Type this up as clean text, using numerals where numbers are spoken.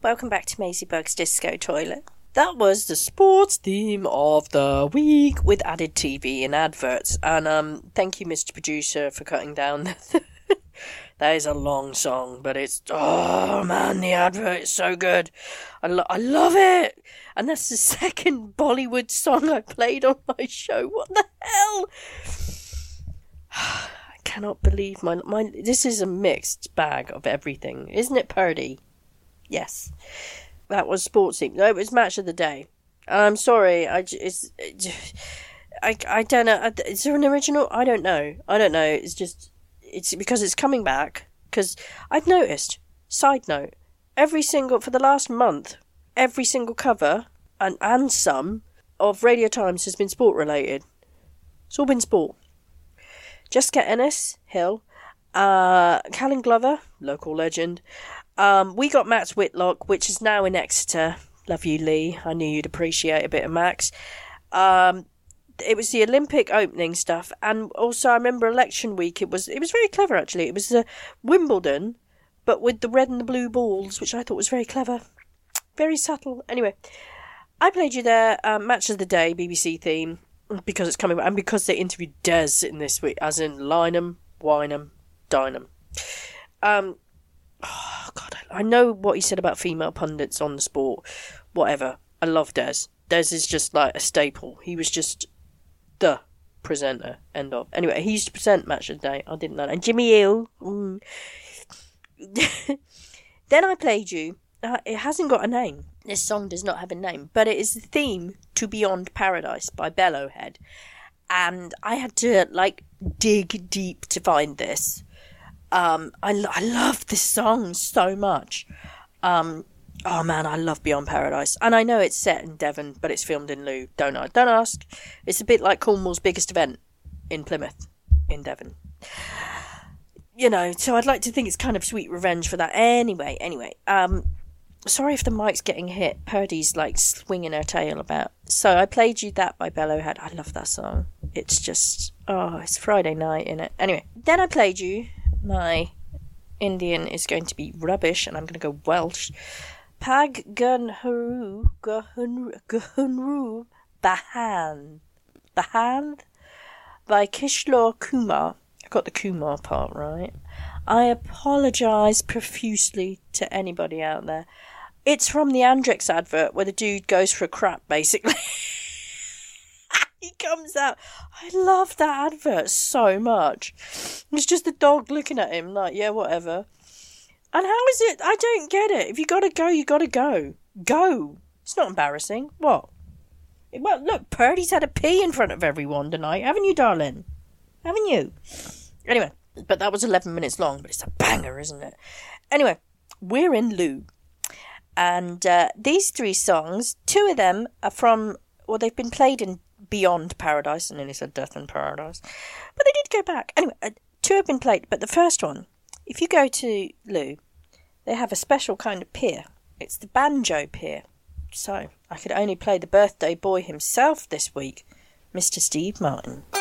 Welcome back to Maisie Bug's Disco Toilet. That was the sports theme of the week with added TV and adverts. And thank you, Mr. Producer, for cutting down. That is a long song, but it's... Oh, man, the advert is so good. I love it. And that's the second Bollywood song I played on my show. What the hell? I cannot believe my... This is a mixed bag of everything. Isn't it, Purdy? Yes. That was sports theme. No, it was match of the day. I'm sorry. I don't know. Is there an original? I don't know. It's just... It's because it's coming back. Because I've noticed, side note, for the last month, every single cover, and some, of Radio Times has been sport related. It's all been sport. Jessica Ennis, Hill, Callum Glover, local legend. We got Max Whitlock, which is now in Exeter. Love you, Lee. I knew you'd appreciate a bit of Max. It was the Olympic opening stuff, and also I remember election week. It was very clever, actually. It was Wimbledon, but with the red and the blue balls, which I thought was very clever, very subtle. Anyway, I played you there. Match of the day, BBC theme, because it's coming back, and because they interviewed Des in this week, as in Lynham, Wynham, Dynam. Oh God, I know what he said about female pundits on the sport. Whatever. I love Des. Des is just like a staple. He was just the presenter, end of. Anyway, he used to present Match of the Day. I didn't know that. And Jimmy Hill. Then I played you. It hasn't got a name. This song does not have a name. But it is the theme to Beyond Paradise by Bellowhead. And I had to, dig deep to find this. I love this song so much. Oh man, I love Beyond Paradise. And I know it's set in Devon, but it's filmed in Looe. Don't ask. It's a bit like Cornwall's biggest event in Plymouth, in Devon. So I'd like to think it's kind of sweet revenge for that. Anyway. Sorry if the mic's getting hit. Purdy's swinging her tail about. So I played you that by Bellowhead. I love that song. It's just, it's Friday night, innit? Anyway, then I played you my Indian is going to be rubbish, and I'm going to go Welsh. Pag Gunhru Bahan by Kishore Kumar. I got the Kumar part right. I apologise profusely to anybody out there. It's from the Andrex advert where the dude goes for a crap, basically. He comes out. I love that advert so much. It's just the dog looking at him like, yeah, whatever. And how is it? I don't get it. If you gotta go, you gotta go. Go. It's not embarrassing. What? Well, look, Purdy's had a pee in front of everyone tonight, haven't you, darling? Haven't you? Anyway, but that was 11 minutes long, but it's a banger, isn't it? Anyway, we're in Looe. And these three songs, two of them are from, they've been played in Beyond Paradise. I nearly said Death in Paradise. But they did go back. Anyway, two have been played, but the first one, if you go to Looe, they have a special kind of pier. It's the banjo pier. So, I could only play the birthday boy himself this week, Mr. Steve Martin.